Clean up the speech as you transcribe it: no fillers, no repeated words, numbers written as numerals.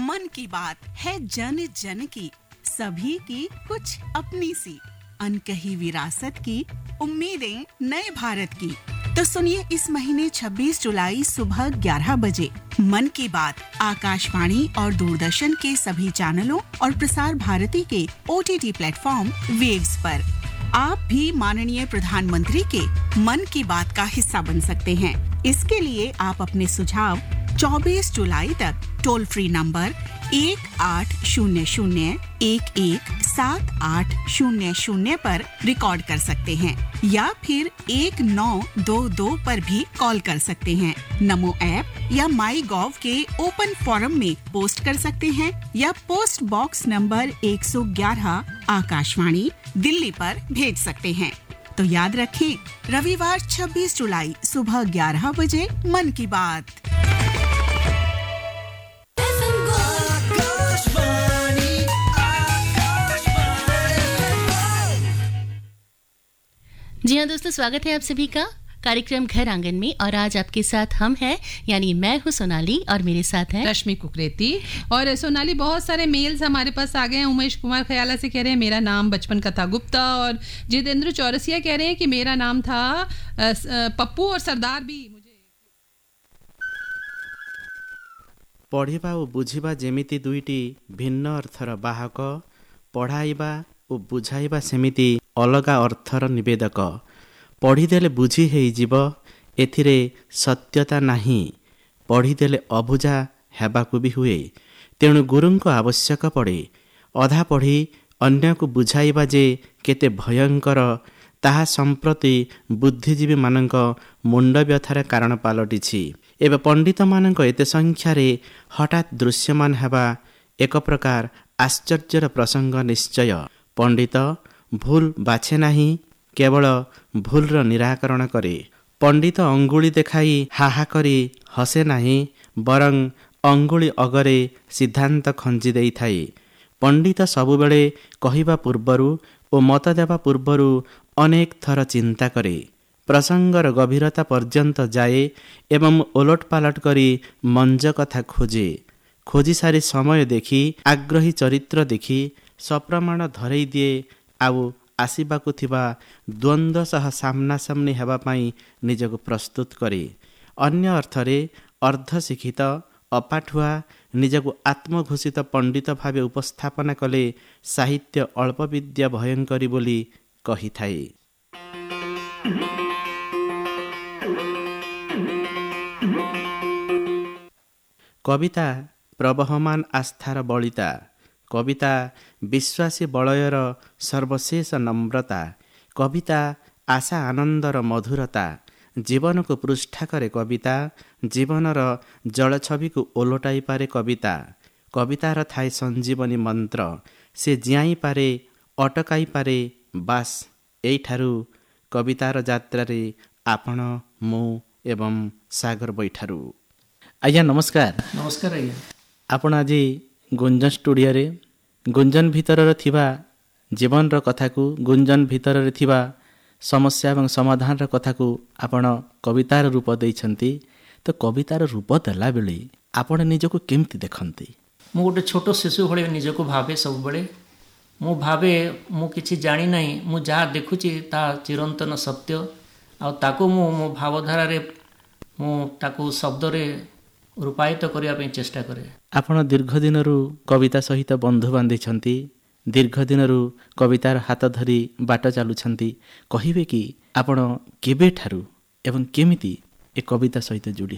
मन की बात है जन जन की, सभी की कुछ अपनी सी, अनकही विरासत की, उम्मीदें नए भारत की। तो सुनिए इस महीने 26 जुलाई सुबह 11 बजे मन की बात आकाशवाणी और दूरदर्शन के सभी चैनलों और प्रसार भारती के OTT प्लेटफॉर्म वेव्स पर। आप भी माननीय प्रधानमंत्री के मन की बात का हिस्सा बन सकते हैं। इसके लिए आप अपने सुझाव 24 जुलाई तक टोल फ्री नंबर 1800-117800 पर रिकॉर्ड कर सकते हैं या फिर 1922 पर भी कॉल कर सकते हैं। नमो ऐप या माई गॉव के ओपन फोरम में पोस्ट कर सकते हैं या post box number 111 Akashvani Delhi पर भेज सकते हैं। तो याद रखें, रविवार 26 जुलाई सुबह 11 बजे मन की बात। जी हाँ दोस्तों, स्वागत है आप सभी का कार्यक्रम घर आंगन में। और आज आपके साथ हम हैं, यानी मैं हूँ सोनाली और मेरे साथ हैं रश्मि कुकरेती। और सोनाली, बहुत सारे मेल्स हमारे पास आ गए हैं। उमेश कुमार खयाला से कह रहे हैं मेरा नाम बचपन का था गुप्ता, और जितेंद्र चौरसिया कह रहे हैं कि मेरा नाम था पप्पू, और सरदार भी मुझे। पढ़िबा और बुझिबा जेमिति दुईटी भिन्न अर्थर बाहक, पढ़ाइबा और बुझाइबा सेमिति अलगा अर्थर निवेदक। पढ़ीदेले बुझी होइजिब, एथिरे सत्यता नाही। पढ़ीदेले अबुझा हेबाकु भी हुए, तेणु गुरुंको आवश्यक पड़े। अधा पढ़ी अन्यकु बुझाइबा जे केते भयंकर, ताहा संप्रति बुद्धिजीवी मानक मुंड व्यथार कारण पालटिछि। एबे पंडित मानक एते संख्यारे हठात दृश्यमान हेबा एक प्रकार आश्चर्यर प्रसंग निश्चय। पंडित भूल बाछे नाही, केवल भूलर निराकरण करे। पंडित अंगुली देखाई हाहा करी हसे नाही, बरं अंगुली अगरे सिद्धांत खंजी देई थाए। पंडित सबुबेले कहिबा पूर्वरु ओ मत देवा पूर्वरु अनेक थर चिंता करे, प्रसंगर गभीरता पर्यंत जाए एवं ओलट पालट करी मंज कथा खोजे। खोजी सारी समय देखी, आग्रही चरित्र देखी सप्रमाण धरई दिए, आउ आसिबाकु थिबा द्वंद्व सह सामना सामनी हेबा पाई निजको प्रस्तुत करे। अन्य अर्थरे अर्धशिक्षित अपाठुआ निजको आत्मघोषित पंडित भावे उपस्थापना कले साहित्य अल्प विद्या भयंकरी बोली कही थाए। कविता प्रवहमान आस्थार बलिता, कविता विश्वासी बलयर सर्वशेष नम्रता, कविता आशा आनंदर मधुरता। जीवन को पृष्ठा करे कविता, जीवनर जलछवि को ओलटाई पारे कविता। कवितार थाए संजीवनी मंत्र, से जियाई पारे अटकाई पारे बास। एठारु कवितार यात्रारे आपण मु एवं सागर बैठारु। आज्ञा नमस्कार। नमस्कार आज्ञा। आपण आज गुंजन स्टूडियो रे गुंजन भीतर थिबा जीवन कथा को, गुंजन भीतर थिबा समस्या एवं समाधान कथा को आपण कवितार रूप देइछंती। तो कवितार रूप देला बेले आपण निजको केमती देखंती? मु गोटे छोट शिशु भले निजको भावे, सब बेले मु भावे मु किछि जानि नाही, मु जा देखुची ता चिरंतन सत्य, आ ताको मु मो भावधारा रे मु ताको शब्द रे रूपायित करिया पे चेष्टा करे। आपण दीर्घ दिनरू कविता सहित बंधु बांधिछंती, दीर्घ दिनरू कवितार हाथ धरी बाट चालुछंती। कहिबे कि आपण केबे ठारू एवं केमिति ए कविता सहित जोड़ी